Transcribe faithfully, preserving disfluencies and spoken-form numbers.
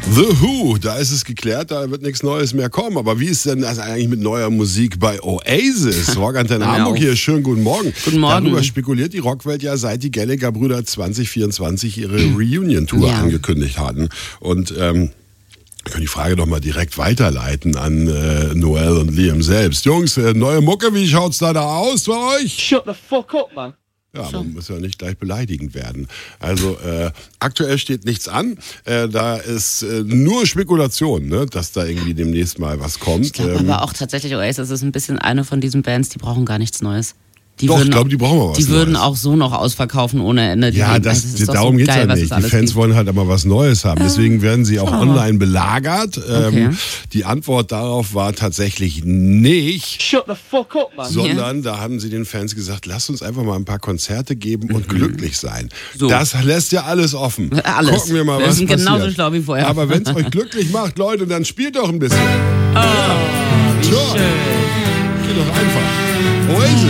The Who, da ist es geklärt, da wird nichts Neues mehr kommen. Aber wie ist denn das eigentlich mit neuer Musik bei Oasis? Rockantenne Hamburg hier, schönen guten Morgen. Guten Morgen. Darüber spekuliert die Rockwelt ja, seit die Gallagher-Brüder zwanzig vierundzwanzig ihre Reunion-Tour ja. angekündigt hatten. Und ähm, wir können die Frage doch mal direkt weiterleiten an äh, Noel und Liam selbst. Jungs, äh, neue Mucke, wie schaut's da, da aus bei euch? Shut the fuck up, man. Ja, man muss ja nicht gleich beleidigend werden. Also äh, aktuell steht nichts an. Äh, da ist äh, nur Spekulation, ne, dass da irgendwie demnächst mal was kommt. Ich glaube ähm, aber auch tatsächlich, Oasis ist ein bisschen eine von diesen Bands, die brauchen gar nichts Neues. Die Doch, würden ich glaube, die brauchen wir was Die würden Neues. auch so noch ausverkaufen ohne Ende. Die Ja, das, also, das darum so geht's geil, ja nicht. Die Fans gibt. wollen halt immer was Neues haben. Deswegen werden sie auch Ja. online belagert. Okay. Ähm, die Antwort darauf war tatsächlich nicht. Shut the fuck up, man. Sondern da haben sie den Fans gesagt, lasst uns einfach mal ein paar Konzerte geben und Mhm. glücklich sein. So. Das lässt ja alles offen. Alles. Gucken wir mal, Wir was sind passiert. genauso schlau wie vorher. Aber wenn es euch glücklich macht, Leute, dann spielt doch ein bisschen. Oh, wie Sure. schön.